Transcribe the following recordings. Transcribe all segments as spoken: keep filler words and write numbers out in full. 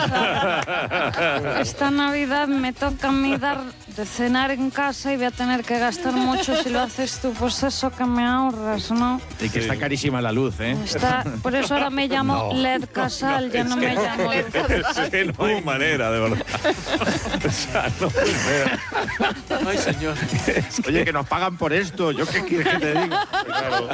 sea, esta Navidad me toca a mí dar de cenar en casa y voy a tener que gastar mucho si lo haces tú, pues eso que me ahorras, ¿no? Y que está carísima la luz, ¿eh? Está, por eso ahora me llamo No. L E D Casal, No, ya es no que- me llamo es que no hay manera, de verdad. O sea, no puede ser. Ay, señor. Oye, que nos pagan por esto. ¿Yo qué quieres que te diga? Claro.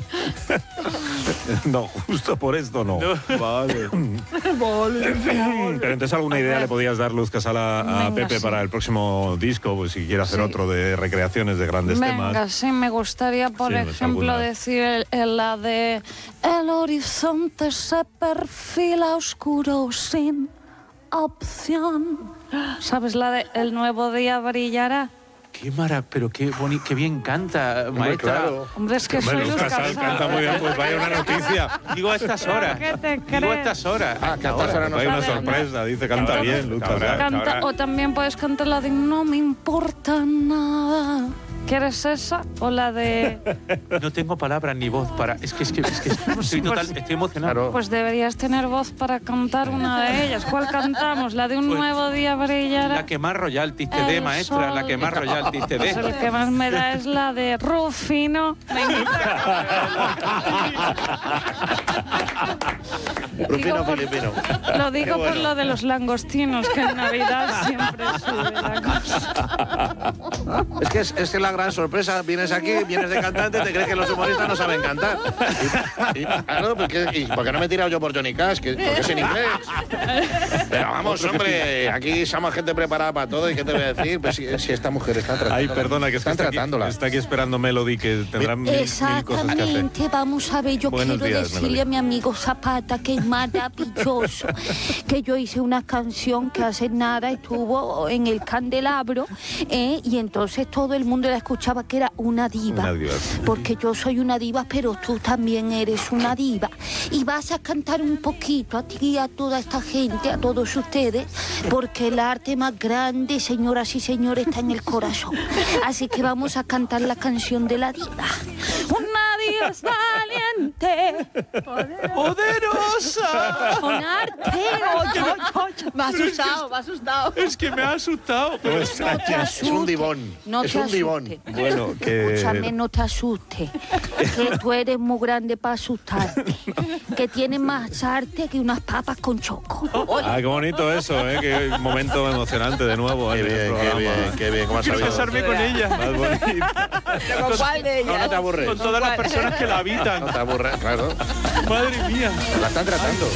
No, justo por esto no. Vale. Pero entonces alguna idea le podías dar, Luz Casal, a, a Venga, Pepe sí. para el próximo disco, pues si quiere hacer Sí. otro de recreaciones de grandes Venga, temas. sí, me gustaría, por Sí, pues, ejemplo, alguna. decir el, el- la de el horizonte se perfila oscuro sin opción. ¿Sabes la de el nuevo día brillará? Qué mara, pero qué bonito, qué bien canta, maestra. claro. Hombre, es que Hombre, soy Luz Luz Casal Casal. canta muy bien, pues vaya una noticia. Digo a estas horas. ¿Qué te Digo a crees? estas horas. Ah, que a estas horas no Vaya una sabe. sorpresa, dice, canta bien, Luz Casal. Canta, o también puedes cantar la de no me importa nada. ¿Quieres esa? O la de... No tengo palabras ni voz para. Es que, es que, es que estoy, total, estoy emocionado. Claro. Pues deberías tener voz para cantar una de ellas. ¿Cuál cantamos? ¿La de un Pues, nuevo día brillará? La que más royalties te dé, El maestra. La sol. que más royalties te Pues dé. el que más me da es la de Rufino. Me Rufino Digo por- filipino. Lo digo Qué por bueno. lo de los langostinos, que en Navidad siempre sube la cosa. Es que es, es que la gran sorpresa. Vienes aquí, vienes de cantante, te crees que los humoristas no saben cantar. Y, y, claro, porque, y, ¿por qué no me he tirado yo por Johnny Cash? Que, porque es en inglés. Pero vamos, hombre, aquí somos gente preparada para todo. ¿Y qué te voy a decir? Pues si, si esta mujer está tratando. Ay, perdona, que es que están está aquí, tratándola. está aquí esperando Melody, que tendrá mil, mil cosas que hacer. Exactamente, vamos a ver, yo Buenos quiero días, decirle Melody. a mi amigo Zapata que es maravilloso, que yo hice una canción que hace nada estuvo en el candelabro, ¿eh? Y entonces todo el mundo la escuchaba que era una diva, Una diva, sí. porque yo soy una diva, pero tú también eres una diva, y vas a cantar un poquito a ti y a toda esta gente, a todos ustedes, porque el arte más grande, señoras y señores, está en el corazón, así que vamos a cantar la canción de la diva. Una diva es valiente, ¡Poderosa! con arte. Me ha asustado, me ha asustado. Es que me ha asustado. Pero No te Es asustes. un divón. No es te un divón. asustes. Bueno, que... Escúchame, no te asustes, que tú eres muy grande para asustarte, que tienes más arte que unas papas con choco. Ah, qué bonito eso, ¿eh? Qué momento emocionante de nuevo Qué en el bien, qué programa. bien, qué bien. ¿Cómo has quiero sabido? casarme con ella. Más bonito. ¿Con cuál de No, no ellas? te aburres. Con todas las personas que la habitan. No te aburres, claro. Madre mía. La están tratando.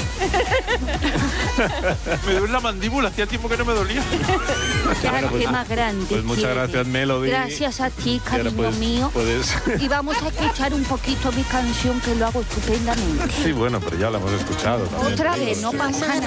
Me duele la mandíbula. Hacía tiempo que no me dolía. Qué arte más grande. Pues muchas tienes. gracias, Melody. Gracias a ti, Y ahora, cariño pues, mío. Puedes... Y vamos a escuchar un poquito mi canción, que lo hago estupendamente. Sí, bueno, pero ya la hemos escuchado también. Otra vez, no pasa nada.